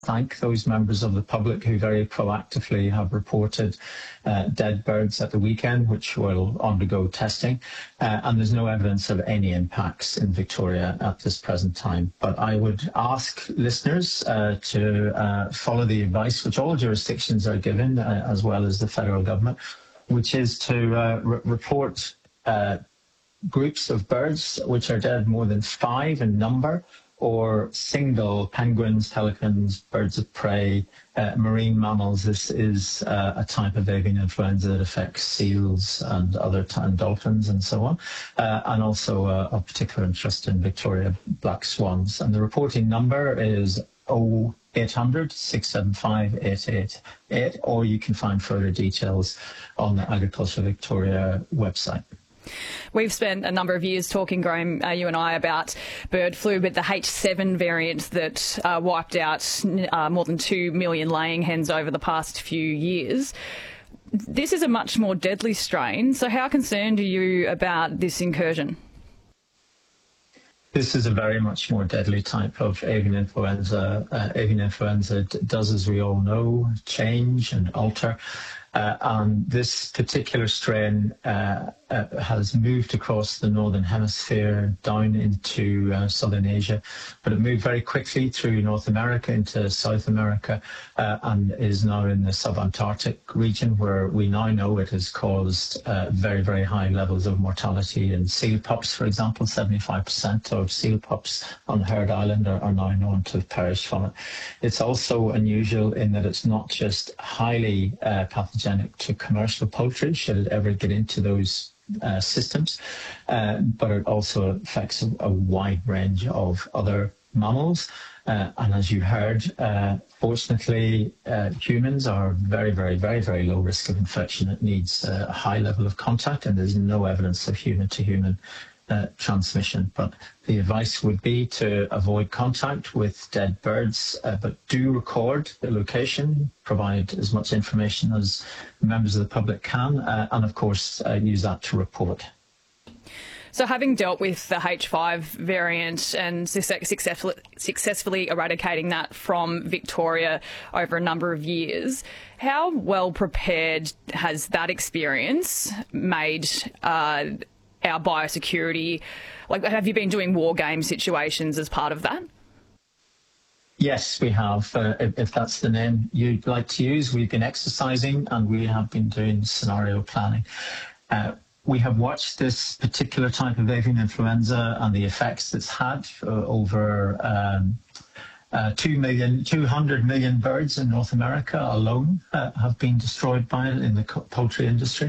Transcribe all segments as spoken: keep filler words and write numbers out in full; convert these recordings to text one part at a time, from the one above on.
thank those members of the public who very proactively have reported uh, dead birds at the weekend, which will undergo testing. Uh, and there's no evidence of any impacts in Victoria at this present time. But I would ask listeners uh, to uh, follow the advice which all jurisdictions are given, uh, as well as the federal government, which is to uh, re- report uh, groups of birds which are dead more than five in number, or single penguins, pelicans, birds of prey, uh, marine mammals. This is uh, a type of avian influenza that affects seals and other t- and dolphins and so on, uh, and also uh, of particular interest in Victoria, black swans. And the reporting number is oh eight hundred, six seven five, eight eight eight, or you can find further details on the Agriculture Victoria website. We've spent a number of years talking, Graham, uh, you and I, about bird flu, but the H seven variant that uh, wiped out uh, more than two million laying hens over the past few years. This is a much more deadly strain, so how concerned are you about this incursion? This is a very much more deadly type of avian influenza. Uh, avian influenza d- does, as we all know, change and alter. Uh, and this particular strain uh, uh, has moved across the northern hemisphere down into uh, southern Asia, but it moved very quickly through North America into South America uh, and is now in the subantarctic region, where we now know it has caused uh, very, very high levels of mortality in seal pups, for example. seventy-five percent of seal pups on Heard Island are, are now known to have perished from it. It's also unusual in that it's not just highly uh, pathogenic to commercial poultry, should it ever get into those uh, systems, uh, but it also affects a, a wide range of other mammals. Uh, and as you heard, uh, fortunately, uh, humans are very, very, very, very low risk of infection. It needs uh, a high level of contact, and there's no evidence of human-to-human Uh, transmission. But the advice would be to avoid contact with dead birds, uh, but do record the location, provide as much information as members of the public can, uh, and of course uh, use that to report. So having dealt with the H five variant and successfully, successfully eradicating that from Victoria over a number of years, how well prepared has that experience made uh, our biosecurity? Like, have you been doing war game situations as part of that? Yes, we have. Uh, if, if that's the name you'd like to use, we've been exercising and we have been doing scenario planning. Uh, we have watched this particular type of avian influenza and the effects it's had uh, over um, uh, two million, two hundred million birds in North America alone uh, have been destroyed by it in the poultry industry.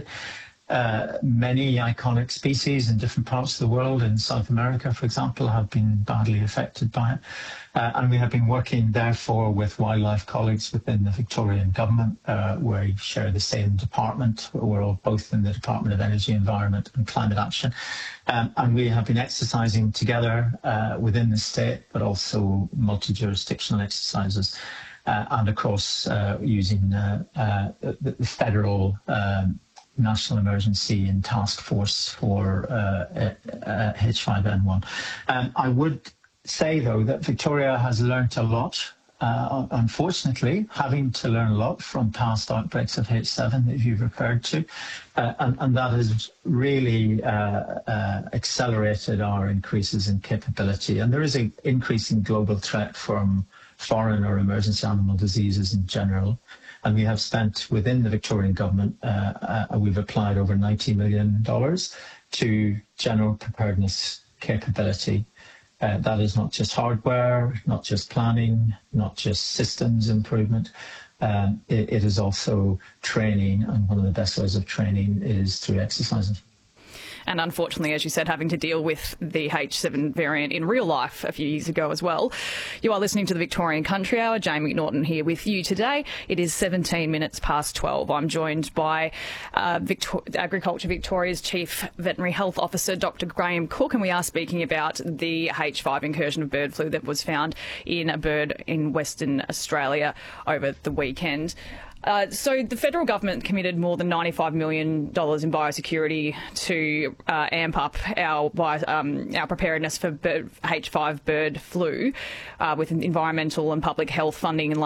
Uh, many iconic species in different parts of the world, in South America, for example, have been badly affected by it. Uh, and we have been working, therefore, with wildlife colleagues within the Victorian government, uh, where we share the same department. We're all both in the Department of Energy, Environment and Climate Action. Um, and we have been exercising together uh, within the state, but also multi-jurisdictional exercises uh, and across uh, using uh, uh, the, the federal um, National Emergency and Task Force for uh, uh, H five N one. Um, I would say, though, that Victoria has learnt a lot, uh, unfortunately, having to learn a lot from past outbreaks of H seven that you've referred to, uh, and, and that has really uh, uh, accelerated our increases in capability. And there is an increasing global threat from foreign or emergency animal diseases in general. And we have spent within the Victorian government, uh, uh, we've applied over ninety million dollars to general preparedness capability. Uh, that is not just hardware, not just planning, not just systems improvement. Um, it, it is also training, and one of the best ways of training is through exercising. And unfortunately, as you said, having to deal with the H seven variant in real life a few years ago as well. You are listening to the Victorian Country Hour. Jane McNaughton here with you today. It is seventeen minutes past twelve. I'm joined by uh, Victor- Agriculture Victoria's Chief Veterinary Health Officer, Doctor Graham Cook, and we are speaking about the H five incursion of bird flu that was found in a bird in Western Australia over the weekend. Uh, so the federal government committed more than ninety-five million dollars in biosecurity to uh, amp up our bio, um, our preparedness for bird, H five bird flu uh, with environmental and public health funding and